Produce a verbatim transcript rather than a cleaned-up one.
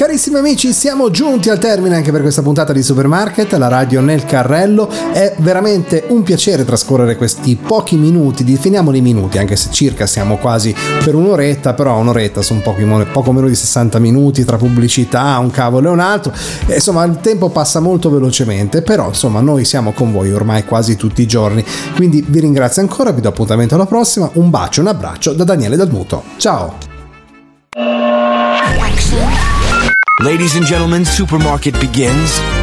Carissimi amici, siamo giunti al termine anche per questa puntata di Supermarket, la radio nel carrello. È veramente un piacere trascorrere questi pochi minuti, definiamoli minuti, anche se circa siamo quasi per un'oretta, però un'oretta sono pochi, poco meno di sessanta minuti tra pubblicità, un cavolo e un altro. E insomma, il tempo passa molto velocemente, però insomma noi siamo con voi ormai quasi tutti i giorni, quindi vi ringrazio ancora, vi do appuntamento alla prossima, un bacio, un abbraccio da Daniele Dalmuto. Ciao! Ladies and gentlemen, Supermarket begins